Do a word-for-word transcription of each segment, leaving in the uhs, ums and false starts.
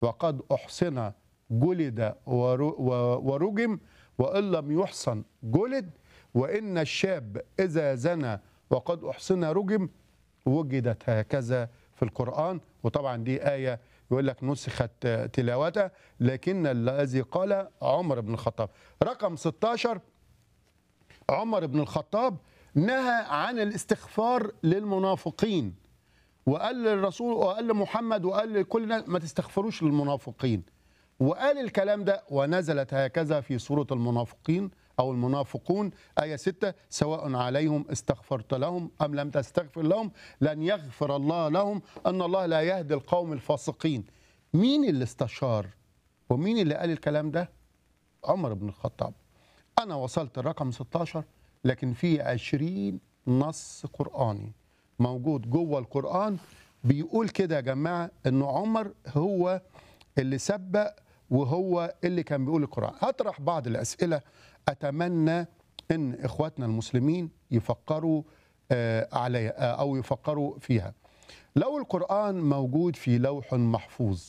وقد أحصن جلد ورجم، وإن لم يحصن جلد، وإن الشاب إذا زنى وقد أحصن رجم. وجدت هكذا في القرآن، وطبعا دي آية يقول لك نسخت تلاوتها، لكن الذي قال عمر بن الخطاب. رقم ستاشر، عمر بن الخطاب نهى عن الاستغفار للمنافقين، وقال للرسول وقال لمحمد وقال لكل الناس ما تستغفروش للمنافقين، وقال الكلام ده ونزلت هكذا في سورة المنافقين أو المنافقون آية ستة: سواء عليهم استغفرت لهم أم لم تستغفر لهم لن يغفر الله لهم أن الله لا يهدي القوم الفاسقين. مين اللي استشار ومين اللي قال الكلام ده؟ عمر بن الخطاب. أنا وصلت الرقم ستاشر، لكن في عشرين نص قرآني موجود جوه القرآن بيقول كده يا جماعة إنه عمر هو اللي سبق وهو اللي كان بيقول القرآن. هطرح بعض الأسئلة أتمنى إن إخواتنا المسلمين يفكروا عليها أو يفكروا فيها. لو القرآن موجود في لوح محفوظ،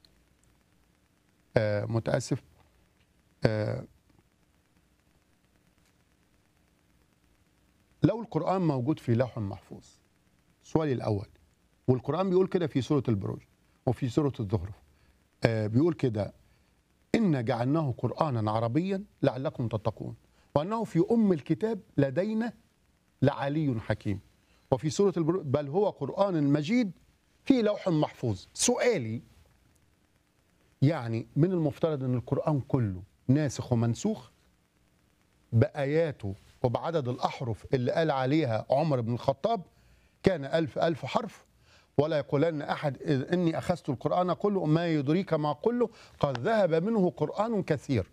متأسف، لو القرآن موجود في لوح محفوظ، سؤالي الأول، والقرآن بيقول كده في سورة البروج وفي سورة الزخرف، بيقول كده: إنا جعلناه قرآنا عربيا لعلكم تتقون، وأنه في أم الكتاب لدينا لعلي حكيم، وفي سورة البروج بل هو قرآن مجيد في لوح محفوظ. سؤالي، يعني من المفترض أن القرآن كله ناسخ ومنسوخ بآياته وبعدد الأحرف اللي قال عليها عمر بن الخطاب، كان ألف ألف حرف، ولا يقولن أحد إني أخذت القرآن كله ما يدريك ما كله قد ذهب منه قرآن كثير.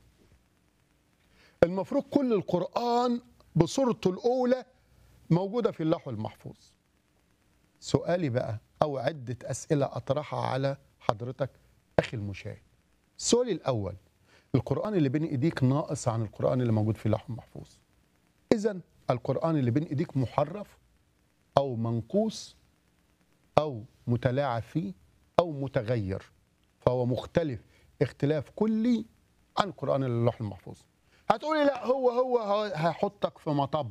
المفروض كل القرآن بصورته الأولى موجودة في اللوح المحفوظ. سؤالي بقى، أو عدة أسئلة أطرحها على حضرتك أخي المشاهد. سؤالي الأول، القرآن اللي بين إيديك ناقص عن القرآن اللي موجود في اللوح المحفوظ. إذن القرآن اللي بين إيديك محرف أو منقوص أو متلاعب فيه أو متغير، فهو مختلف اختلاف كلي عن القرآن اللي اللوح المحفوظ. هتقولي لا هو هو هحطك في مطب.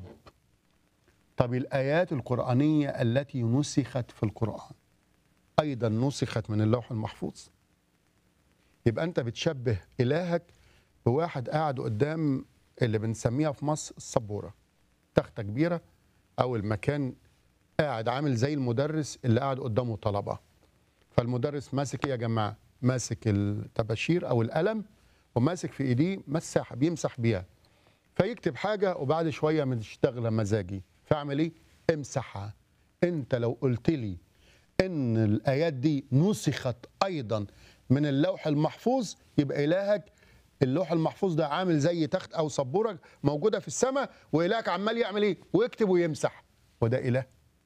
طب الآيات القرآنية التي نسخت في القرآن أيضا نسخت من اللوح المحفوظ. يبقى أنت بتشبه إلهك بواحد قاعد قدام اللي بنسميها في مصر السبورة، تختة كبيرة، أو المكان قاعد عامل زي المدرس اللي قاعد قدامه طلبة. فالمدرس ماسك ايه يا جماعة؟ ماسك الطباشير أو القلم، وماسك في إيديه مساحة بيمسح بيها، فيكتب حاجة وبعد شوية مش شغلة مزاجي، فأعمل إيه؟ امسحها. أنت لو قلت لي إن الآيات دي نسخت أيضا من اللوح المحفوظ، يبقى إلهك اللوح المحفوظ ده عامل زي تخت أو سبورة موجودة في السماء، وإلهك عمال يعمل إيه؟ ويكتب ويمسح. وده إله؟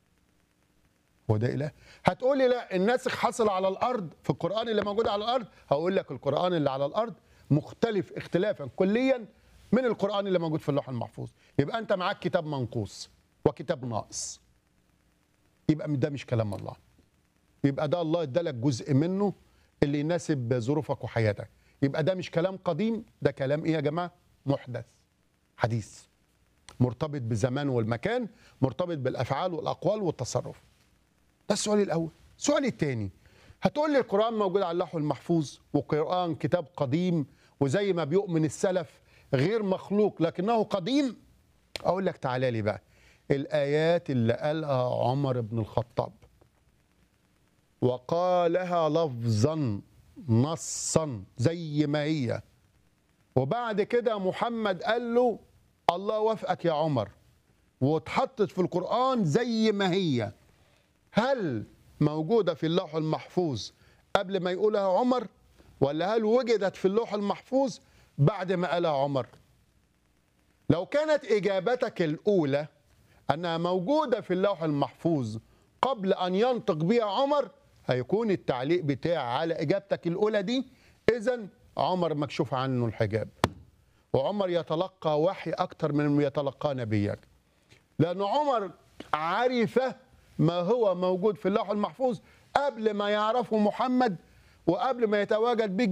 وده إله؟ هتقولي لا الناسخ حصل على الأرض في القرآن اللي موجود على الأرض. هقول لك القرآن اللي على الأرض مختلف اختلافا كليا من القرآن اللي موجود في اللوح المحفوظ. يبقى أنت معاك كتاب منقوص وكتاب ناقص، يبقى ده مش كلام الله، يبقى ده الله ادالك جزء منه اللي يناسب ظروفك وحياتك. يبقى ده مش كلام قديم، ده كلام ايه يا جماعه؟ محدث، حديث، مرتبط بالزمان والمكان، مرتبط بالافعال والاقوال والتصرف. ده السؤال الاول. السؤال الثاني، هتقول لي القران موجود على اللوح المحفوظ، والقران كتاب قديم، وزي ما بيؤمن السلف غير مخلوق لكنه قديم. اقول لك تعالى لي بقى الايات اللي قالها عمر بن الخطاب وقالها لفظا نصا زي ما هي، وبعد كده محمد قال له الله وفقك يا عمر، واتحطت في القرآن زي ما هي. هل موجودة في اللوح المحفوظ قبل ما يقولها عمر، ولا هل وجدت في اللوح المحفوظ بعد ما قالها عمر؟ لو كانت إجابتك الأولى أنها موجودة في اللوح المحفوظ قبل أن ينطق بها عمر، هيكون التعليق بتاعي على إجابتك الأولى دي إذن عمر مكشوف عنه الحجاب، وعمر يتلقى وحي أكتر من يتلقى نبيك، لأن عمر عرف ما هو موجود في اللوح المحفوظ قبل ما يعرفه محمد، وقبل ما يتواجد بيه